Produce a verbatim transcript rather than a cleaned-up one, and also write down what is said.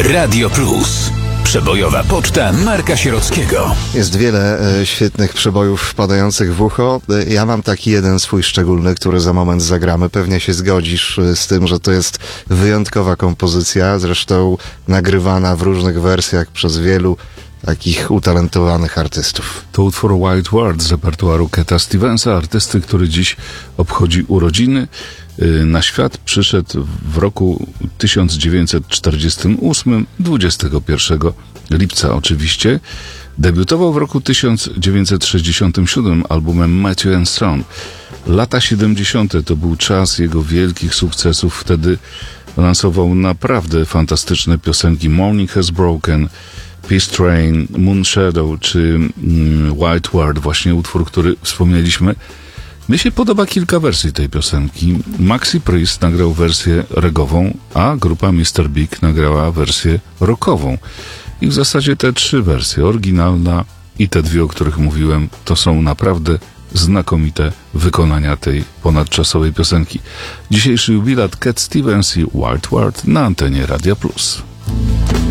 Radio Plus. Przebojowa poczta Marka Sierockiego. Jest wiele e, świetnych przebojów wpadających w ucho. E, ja mam taki jeden swój szczególny, który za moment zagramy. Pewnie się zgodzisz e, z tym, że to jest wyjątkowa kompozycja, zresztą nagrywana w różnych wersjach przez wielu takich utalentowanych artystów. To utwór White World z repertuaru Cata Stevensa, artysty, który dziś obchodzi urodziny. Na świat przyszedł w roku tysiąc dziewięćset czterdziestym ósmym, dwudziestego pierwszego lipca oczywiście. Debiutował w roku tysiąc dziewięćset sześćdziesiątym siódmym albumem Matthew and Son. Lata siedemdziesiąte to był czas jego wielkich sukcesów. Wtedy lansował naprawdę fantastyczne piosenki Morning Has Broken, Peace Train, Moon Shadow czy mm, White World, właśnie utwór, który wspomnieliśmy. Mnie się podoba kilka wersji tej piosenki. Maxi Priest nagrał wersję regową, a grupa mister Big nagrała wersję rockową. I w zasadzie te trzy wersje, oryginalna i te dwie, o których mówiłem, to są naprawdę znakomite wykonania tej ponadczasowej piosenki. Dzisiejszy jubilat Cat Stevens i White World na antenie Radia Plus.